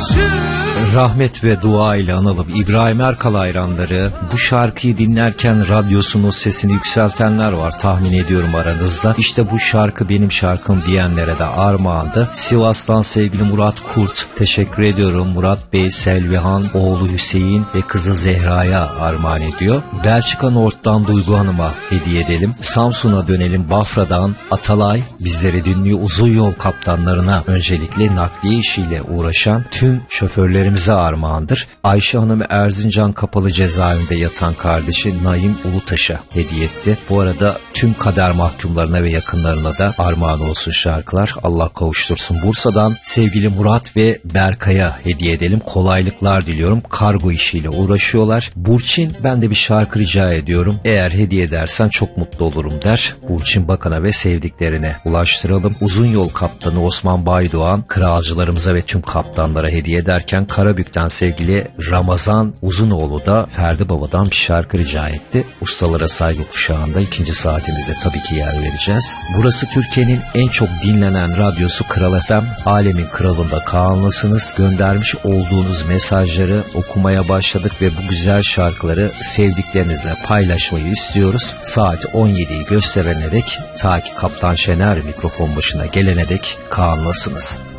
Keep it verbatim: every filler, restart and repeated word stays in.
Rahmet ve dua ile analım İbrahim Erkal hayranları. Bu şarkıyı dinlerken radyosunun sesini yükseltenler var tahmin ediyorum aranızda. İşte bu şarkı benim şarkım diyenlere de armağandı. Sivas'tan sevgili Murat Kurt, teşekkür ediyorum. Murat Bey, Selvihan, oğlu Hüseyin ve kızı Zehra'ya armağan ediyor. Belçika Nord'dan Duygu Hanım'a hediye edelim. Samsun'a dönelim. Bafra'dan Atalay bizleri dinliyor. Uzun yol kaptanlarına, öncelikle nakliye işiyle uğraşan tüm şoförlerimize armağandır. Ayşe Hanım Erzincan Kapalı Cezaevinde yatan kardeşi Naim Ulutaş'a hediye etti. Bu arada tüm kader mahkumlarına ve yakınlarına da armağan olsun şarkılar. Allah kavuştursun. Bursa'dan sevgili Murat ve Berkay'a hediye edelim. Kolaylıklar diliyorum. Kargo işiyle uğraşıyorlar. Burçin, ben de bir şarkı rica ediyorum. Eğer hediye edersen çok mutlu olurum der. Burçin Bakan'a ve sevdiklerine ulaştıralım. Uzun yol kaptanı Osman Baydoğan kralcılarımıza ve tüm kaptanlara hediye ederken Karabük'ten sevgili Ramazan Uzunoğlu da Ferdi Baba'dan bir şarkı rica etti. Ustalara saygı kuşağında ikinci saatimizde tabii ki yer vereceğiz. Burası Türkiye'nin en çok dinlenen radyosu Kral F M. Alemin kralında Kaan'lısınız. Göndermiş olduğunuz mesajları okumaya başladık ve bu güzel şarkıları sevdiklerinizle paylaşmayı istiyoruz. Saat on yediyi gösterene dek, ta ki Kaptan Şener mikrofon başına gelene dek Kaan'lısınız.